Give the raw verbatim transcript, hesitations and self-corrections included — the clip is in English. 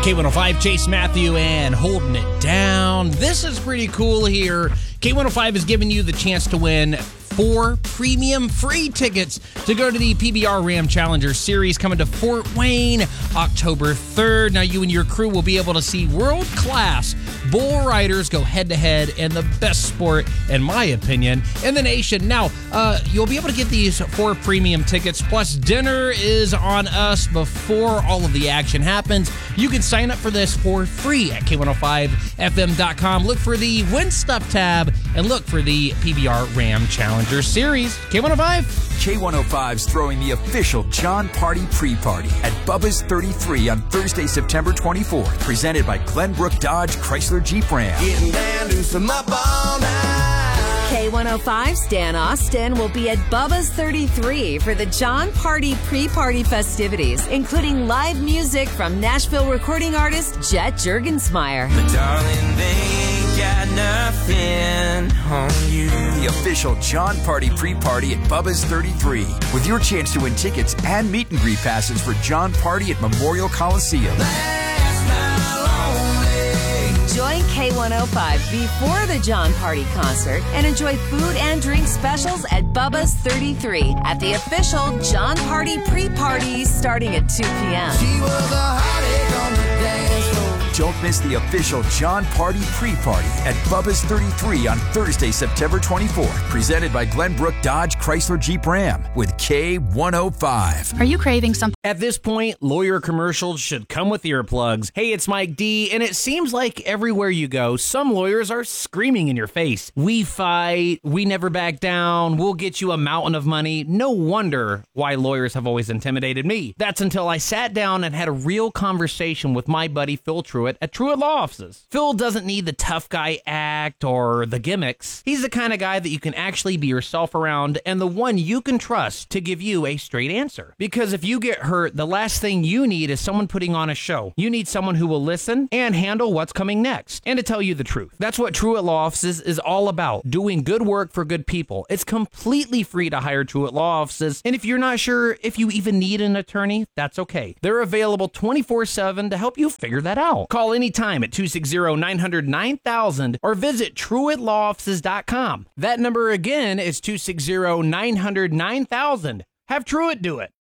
K one oh five, Chase Matthew, and holding it down. This is pretty cool here. K one oh five is giving you the chance to win four premium free tickets to go to the P B R Ram Challenger Series coming to Fort Wayne October third. Now, you and your crew will be able to see world-class bull riders go head-to-head in the best sport, in my opinion, in the nation. Now, uh, you'll be able to get these four premium tickets, plus dinner is on us before all of the action happens. You can sign up for this for free at K one oh five F M dot com. Look for the Win Stuff tab and look for the P B R Ram Challenger Series. K one oh five. K one oh five's throwing the official John Party pre-party at Bubba's thirty-three on Thursday, September twenty-fourth. Presented by Glenbrook Dodge Chrysler Jeep Ram. Getting down to some up all night. K one oh five's Dan Austin will be at Bubba's thirty-three for the John Party pre-party festivities, including live music from Nashville recording artist Jet Juergensmeyer. But darling, they ain't got nothing on you. The official John Party pre-party at Bubba's thirty-three, with your chance to win tickets and meet and greet passes for John Party at Memorial Coliseum. Join K one oh five before the John Party concert and enjoy food and drink specials at Bubba's thirty-three at the official John Party pre-party starting at two p.m. She was a heartache on the dance floor. Don't miss the official John Party pre-party at Bubba's thirty-three on Thursday, September twenty-fourth. Presented by Glenbrook Dodge Chrysler Jeep Ram with K one oh five. Are you craving something? At this point, lawyer commercials should come with earplugs. Hey, it's Mike D, and it seems like everywhere you go, some lawyers are screaming in your face. We fight, we never back down, we'll get you a mountain of money. No wonder why lawyers have always intimidated me. That's until I sat down and had a real conversation with my buddy Phil Truitt at Truitt Law Offices. Phil doesn't need the tough guy act or the gimmicks. He's the kind of guy that you can actually be yourself around and the one you can trust to give you a straight answer. Because if you get hurt, the last thing you need is someone putting on a show. You need someone who will listen and handle what's coming next and to tell you the truth. That's what Truitt Law Offices is all about, doing good work for good people. It's completely free to hire Truitt Law Offices, and if you're not sure if you even need an attorney, that's okay. They're available twenty-four seven to help you figure that out. Call anytime at two six zero, nine hundred, nine thousand or visit Truitt Law Offices dot com. That number again is two six zero, nine hundred, nine thousand. Have Truitt do it.